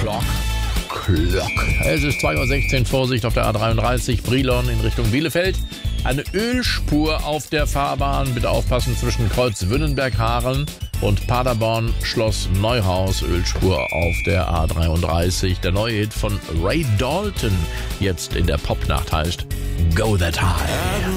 Es ist 2:16 Uhr, Vorsicht auf der A33 Brilon in Richtung Bielefeld. Eine Ölspur auf der Fahrbahn. Bitte aufpassen zwischen Kreuz Wünnenberg-Hameln und Paderborn Schloss Neuhaus. Ölspur auf der A33. Der neue Hit von Ray Dalton jetzt in der Popnacht heißt Go That High.